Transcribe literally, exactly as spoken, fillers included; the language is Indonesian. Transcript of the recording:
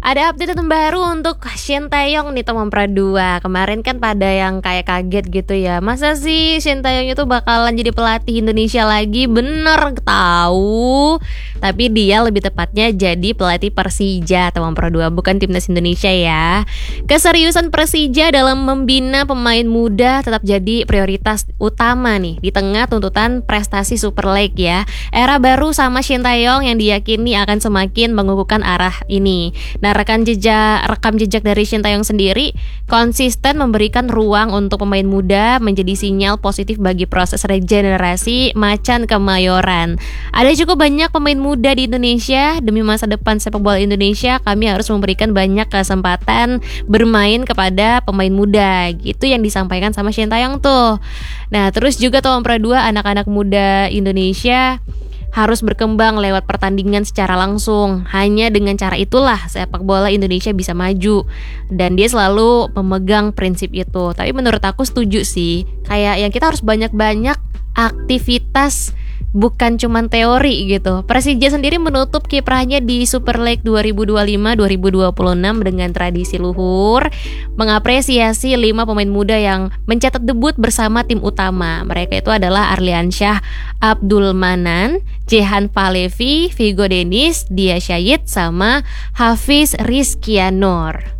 Ada update terbaru untuk Shin Tae-yong nih teman Pra dua. Kemarin kan pada yang kayak kaget gitu ya. Masa sih Shin Tae-yong itu bakalan jadi pelatih Indonesia lagi? Bener, tahu. Tapi dia lebih tepatnya jadi pelatih Persija teman Pra dua, bukan timnas Indonesia ya. Keseriusan Persija dalam membina pemain muda tetap jadi prioritas utama nih di tengah tuntutan prestasi Super League ya. Era baru sama Shin Tae-yong yang diyakini akan semakin mengukuhkan arah ini. Nah, rekan jejak rekam jejak dari Shin Tae-yong sendiri konsisten memberikan ruang untuk pemain muda menjadi sinyal positif bagi proses regenerasi macan kemayoran. Ada cukup banyak pemain muda di Indonesia. Demi masa depan sepak bola Indonesia, kami harus memberikan banyak kesempatan bermain kepada pemain muda. Gitu yang disampaikan sama Shin Tae-yong tuh. Nah, terus juga tahun Pra dua, anak-anak muda Indonesia harus berkembang lewat pertandingan secara langsung. Hanya dengan cara itulah sepak bola Indonesia bisa maju. Dan dia selalu memegang prinsip itu. Tapi menurut aku setuju sih, kayak yang kita harus banyak-banyak aktivitas, bukan cuman teori gitu. Persija sendiri menutup kiprahnya di Super League dua ribu dua puluh lima dua ribu dua puluh enam dengan tradisi luhur, mengapresiasi lima pemain muda yang mencatat debut bersama tim utama. Mereka itu adalah Arliansyah Abdul Manan, Jehan Palevi, Vigo Denis, Dia Syahid, sama Hafiz Rizkianur.